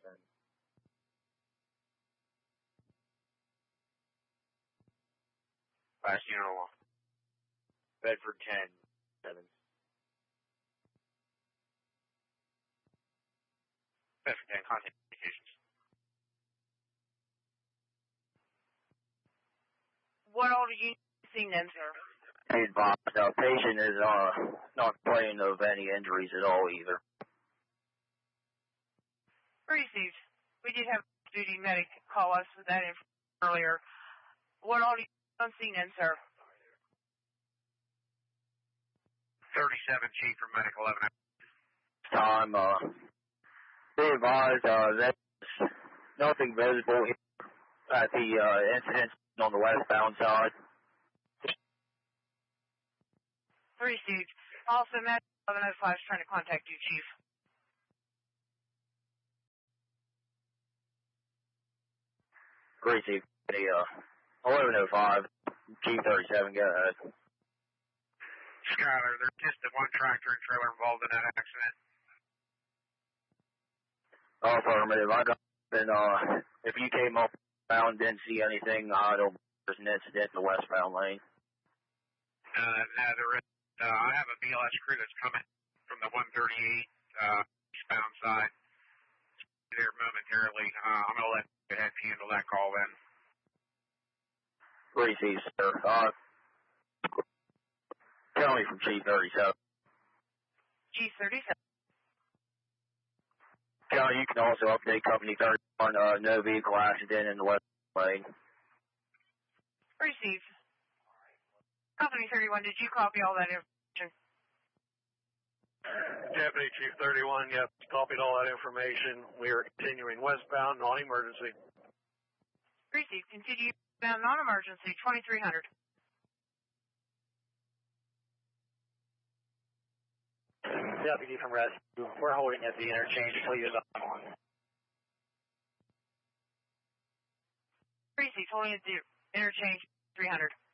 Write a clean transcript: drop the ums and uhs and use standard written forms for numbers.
10. Last unit along. Bedford 10, 7. Bedford 10, contact communications. What all do you see then, sir? Be advised, patient is not complaining of any injuries at all either. Received. We did have a duty medic call us with that information earlier. What all do you see then, sir? 37, Chief from Medic 11. Time, be advised, there's nothing visible here at the incident on the westbound side. Received. Also, Matt 1105 is trying to contact you, Chief. Received. 1105, G37, go ahead. Skyler, there's just the one tractor and trailer involved in that accident. Affirmative. I got and if you came up and didn't see anything, I don't there's an incident in the westbound lane. No, there is. I have a BLS crew that's coming from the 138 eastbound side. There momentarily. I'm going to let the head handle that call then. Receive, sir. Tell me from G37. G37. Kelly, you can also update Company 31, no vehicle accident in the west lane. Received. Company 31, did you copy all that information? Deputy Chief 31, yep, copied all that information. We are continuing westbound, non-emergency. Received. Continue westbound, non-emergency, 2300. Deputy from Rescue, we're holding at the interchange, please. Received. Holding at the interchange, 300.